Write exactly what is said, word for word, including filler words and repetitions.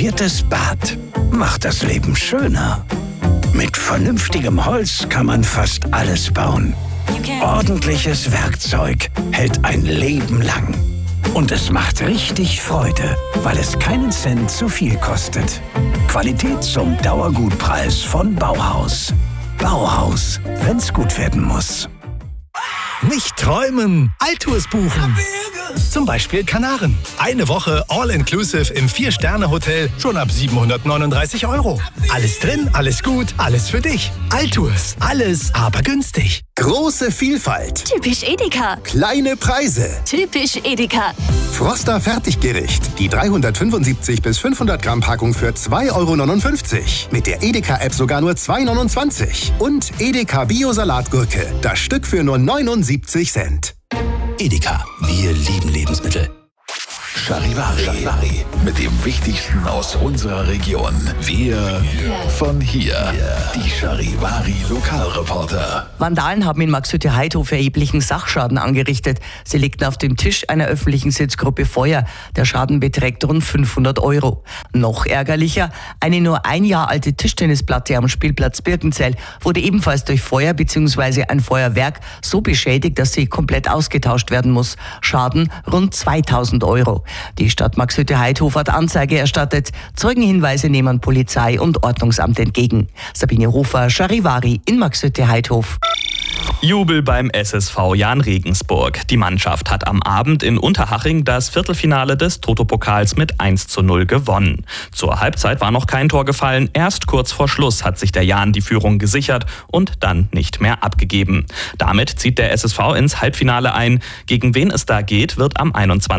renoviertes Bad macht das Leben schöner. Mit vernünftigem Holz kann man fast alles bauen. Ordentliches Werkzeug hält ein Leben lang. Und es macht richtig Freude, weil es keinen Cent zu viel kostet. Qualität zum Dauergutpreis von Bauhaus. Bauhaus, wenn's gut werden muss. Nicht träumen, Altours buchen. Zum Beispiel Kanaren. Eine Woche All-Inclusive im Vier-Sterne-Hotel schon ab siebenhundertneununddreißig Euro. Alles drin, alles gut, alles für dich. Altours, alles aber günstig. Große Vielfalt. Typisch Edeka. Kleine Preise. Typisch Edeka. Froster Fertiggericht. Die dreihundertfünfundsiebzig bis fünfhundert Gramm Packung für zwei Euro neunundfünfzig. Mit der Edeka-App sogar nur zwei Euro neunundzwanzig. Und Edeka Bio-Salatgurke. Das Stück für nur neunundsiebzig Cent. Edeka, wir lieben Lebensmittel. Charivari. Charivari. Mit dem Wichtigsten aus unserer Region. Wir von hier. Die Charivari Lokalreporter. Vandalen haben in Marxhütte-Heidhof erheblichen Sachschaden angerichtet. Sie legten auf dem Tisch einer öffentlichen Sitzgruppe Feuer. Der Schaden beträgt rund fünfhundert Euro. Noch ärgerlicher, eine nur ein Jahr alte Tischtennisplatte am Spielplatz Birkenzell wurde ebenfalls durch Feuer bzw. ein Feuerwerk so beschädigt, dass sie komplett ausgetauscht werden muss. Schaden rund zweitausend Euro. Die Stadt Marxhütte-Heidhof hat Anzeige erstattet. Zeugenhinweise nehmen Polizei und Ordnungsamt entgegen. Sabine Hofer, Charivari in Marxhütte-Heidhof. Jubel beim S S V Jahn Regensburg. Die Mannschaft hat am Abend in Unterhaching das Viertelfinale des Toto-Pokals mit eins zu null gewonnen. Zur Halbzeit war noch kein Tor gefallen. Erst kurz vor Schluss hat sich der Jahn die Führung gesichert und dann nicht mehr abgegeben. Damit zieht der S S V ins Halbfinale ein. Gegen wen es da geht, wird am einundzwanzigsten